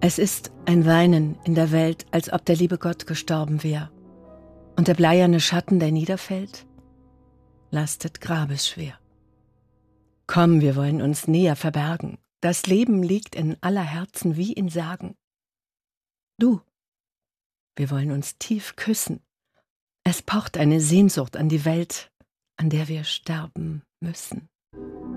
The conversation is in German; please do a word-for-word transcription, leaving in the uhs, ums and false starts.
Es ist ein Weinen in der Welt, als ob der liebe Gott gestorben wär. Und der bleierne Schatten, der niederfällt, lastet grabesschwer. Komm, wir wollen uns näher verbergen. Das Leben liegt in aller Herzen wie in Sagen. Du, wir wollen uns tief küssen. Es pocht eine Sehnsucht an die Welt, an der wir sterben müssen.